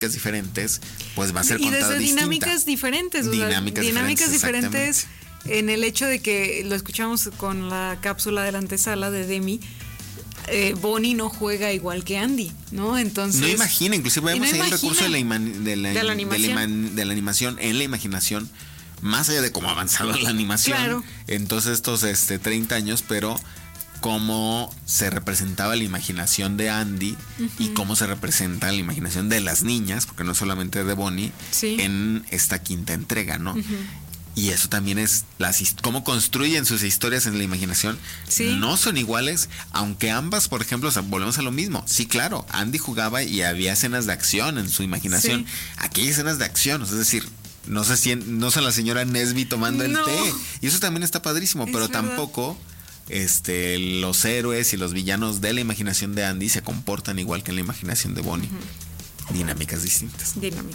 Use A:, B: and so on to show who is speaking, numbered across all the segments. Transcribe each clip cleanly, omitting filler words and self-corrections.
A: diferentes, pues va a ser
B: y
A: contada
B: desde
A: distinta.
B: dinámicas diferentes,
A: Dinámicas
B: diferentes en el hecho de que lo escuchamos con la cápsula de la antesala de Demi. Bonnie no juega igual que Andy, ¿no? Entonces
A: no imagina, inclusive vemos ahí el recurso de la animación en la imaginación, más allá de cómo ha avanzado la animación,
B: claro,
A: en todos estos 30 años, pero cómo se representaba la imaginación de Andy y cómo se representa la imaginación de las niñas, porque no solamente de Bonnie, en esta quinta entrega, ¿no? Y eso también es cómo construyen sus historias en la imaginación. No son iguales, aunque ambas, por ejemplo, volvemos a lo mismo. Sí, claro, Andy jugaba y había escenas de acción en su imaginación. Aquí hay escenas de acción, es decir, no son la señora Nesby tomando el té. Y eso también está padrísimo, pero tampoco los héroes y los villanos de la imaginación de Andy se comportan igual que en la imaginación de Bonnie. Dinámicas distintas.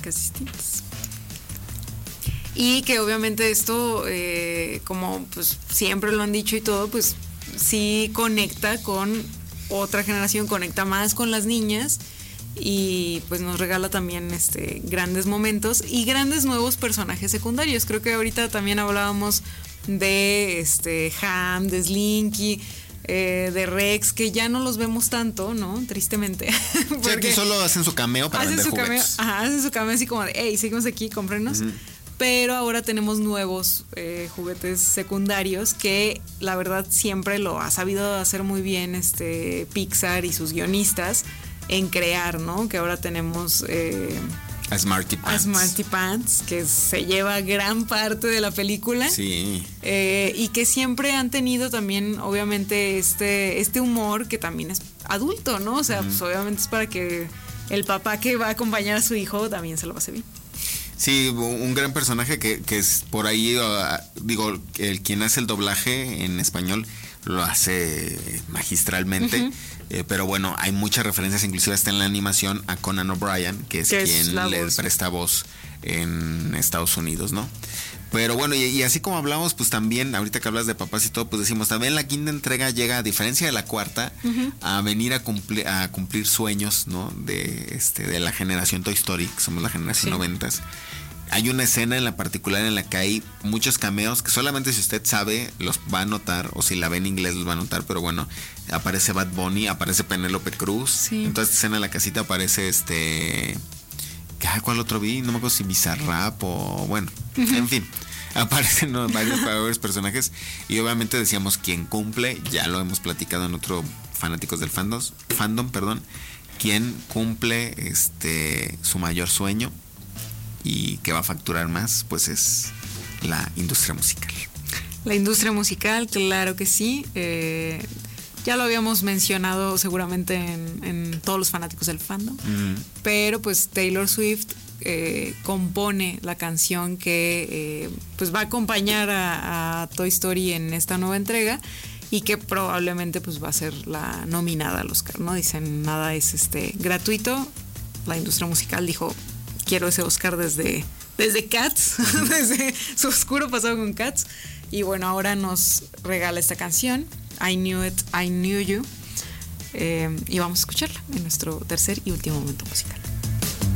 B: Y que obviamente esto, como pues siempre lo han dicho y todo, pues sí conecta con otra generación, conecta más con las niñas y pues nos regala también grandes momentos y grandes nuevos personajes secundarios. Creo que ahorita también hablábamos de Ham, de Slinky, de Rex, que ya no los vemos tanto, ¿no? Tristemente.
A: Sí, aquí solo hacen su cameo para vender juguetes.
B: Hacen su cameo así como de, hey, seguimos aquí, cómprenos. Pero ahora tenemos nuevos juguetes secundarios que la verdad siempre lo ha sabido hacer muy bien Pixar y sus guionistas en crear, ¿no? Que ahora tenemos
A: a Smarty
B: Pants, que se lleva gran parte de la película.
A: Sí.
B: Y que siempre han tenido también, obviamente, este humor que también es adulto, ¿no? O sea, pues obviamente es para que el papá que va a acompañar a su hijo también se lo pase bien.
A: Sí, un gran personaje que es por ahí, quien hace el doblaje en español lo hace magistralmente, pero bueno, hay muchas referencias, inclusive está en la animación a Conan O'Brien, que es quien le presta voz en Estados Unidos, ¿no? Pero bueno, y así como hablamos, pues también, ahorita que hablas de papás y todo, pues decimos, también la quinta entrega llega, a diferencia de la cuarta, a venir a cumplir sueños, ¿no? De la generación Toy Story, que somos la generación 90s. Hay una escena en la particular en la que hay muchos cameos que solamente si usted sabe los va a notar, o si la ve en inglés los va a notar, pero bueno, aparece Bad Bunny, aparece Penélope Cruz, en toda esta escena en la casita aparece ¿cuál otro vi? No me acuerdo si Bizarrap o bueno, en fin, aparecen varios personajes y obviamente decíamos quién cumple, ya lo hemos platicado en otro Fanáticos del Fandom, quién cumple su mayor sueño y que va a facturar más, pues es la industria musical.
B: La industria musical, claro que sí. Ya lo habíamos mencionado seguramente en todos los fanáticos del fandom, pero pues Taylor Swift compone la canción que pues va a acompañar a Toy Story en esta nueva entrega y que probablemente pues va a ser la nominada al Oscar, ¿no? Dicen, nada es gratuito. La industria musical dijo, quiero ese Oscar desde Cats, desde su oscuro pasado con Cats. Y bueno, ahora nos regala esta canción, I Knew It, I Knew You. Y vamos a escucharla en nuestro tercer y último momento musical.